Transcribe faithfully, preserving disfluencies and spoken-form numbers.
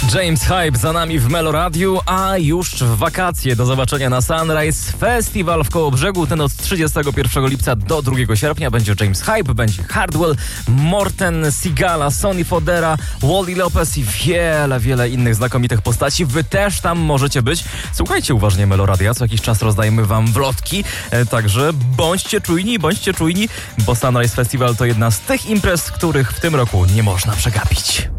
James Hype za nami w Meloradiu, a już w wakacje. Do zobaczenia na Sunrise Festival w Kołobrzegu. Ten od trzydziestego pierwszego lipca do drugiego sierpnia będzie James Hype, będzie Hardwell, Morten, Sigala, Sonny Fodera, Wally Lopez i wiele, wiele innych znakomitych postaci. Wy też tam możecie być. Słuchajcie uważnie Meloradia, co jakiś czas rozdajemy wam wlotki, e, także bądźcie czujni, bądźcie czujni, bo Sunrise Festival to jedna z tych imprez, których w tym roku nie można przegapić.